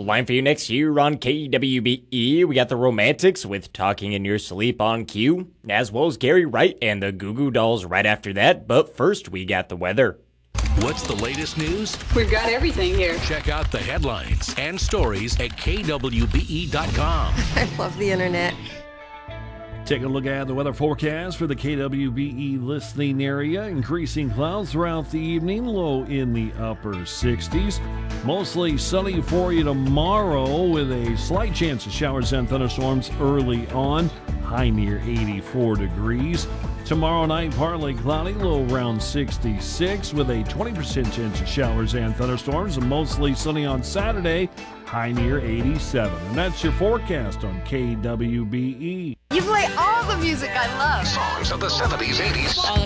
Line for you next year on KWBE. We got the Romantics with Talking in Your Sleep on cue, as well as Gary Wright and the Goo Goo Dolls right after that. But first, we got the weather. What's the latest news? We've got everything here. Check out the headlines and stories at kwbe.com. I love the internet. Take a look at the weather forecast for the KWBE listening area. Increasing clouds throughout the evening, low in the upper 60s. Mostly sunny for you tomorrow with a slight chance of showers and thunderstorms early on. High near 84 degrees. Tomorrow night, partly cloudy, low around 66 with a 20% chance of showers and thunderstorms. And mostly sunny on Saturday, high near 87. And that's your forecast on KWBE. You play all the music I love. Songs of the 70s, 80s.